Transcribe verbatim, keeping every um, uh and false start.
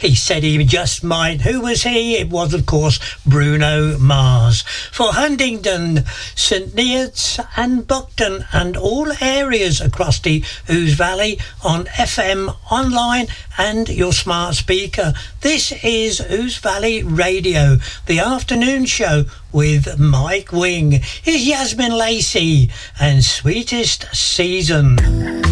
He said he just might. Who was he? It was, of course, Bruno Mars. For Huntingdon, St Neots and Buckton and all areas across the Ouse Valley on F M, online and your smart speaker. This is Ouse Valley Radio, the afternoon show with Mike Wing. Here's Yasmin Lacey and Sweetest Season.